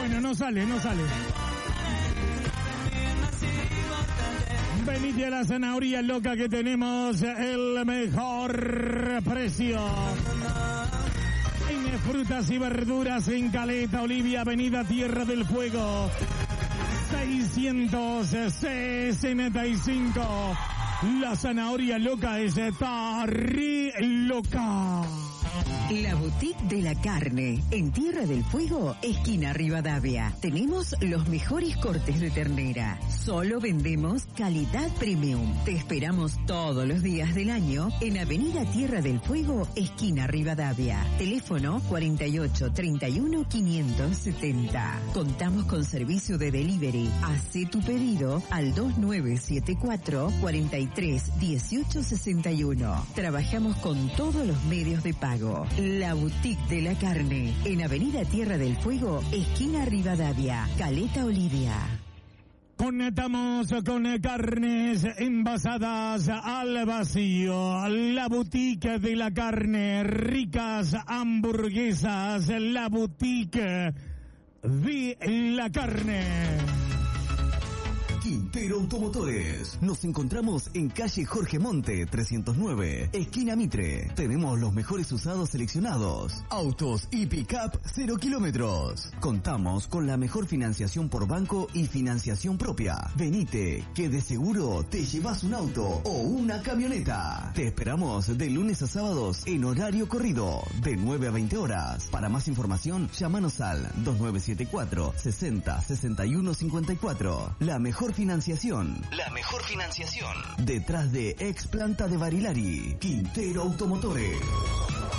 Bueno, no sale. Venite a la zanahoria loca que tenemos el mejor precio. En frutas y verduras en Caleta Olivia, Avenida Tierra del Fuego, 665. La zanahoria loca está re loca. La Boutique de la Carne, en Tierra del Fuego, esquina Rivadavia. Tenemos los mejores cortes de ternera. Solo vendemos calidad premium. Te esperamos todos los días del año en Avenida Tierra del Fuego, esquina Rivadavia. Teléfono 48 31 570. Contamos con servicio de delivery. Hacé tu pedido al 2974 43 18 61. Trabajamos con todos los medios de pago. La Boutique de la Carne, en Avenida Tierra del Fuego, esquina Rivadavia, Caleta Olivia. Conectamos con carnes envasadas al vacío. La Boutique de la Carne, ricas hamburguesas. La Boutique de la Carne. Quintero Automotores. Nos encontramos en calle Jorge Monte, 309, esquina Mitre. Tenemos los mejores usados seleccionados. Autos y pick-up 0 kilómetros. Contamos con la mejor financiación por banco y financiación propia. Venite, que de seguro te llevas un auto o una camioneta. Te esperamos de lunes a sábados en horario corrido, de 9 a 20 horas. Para más información, llámanos al 2974 60 61 54. La mejor financiación. Detrás de Ex Planta de Barilari. Quintero Automotores.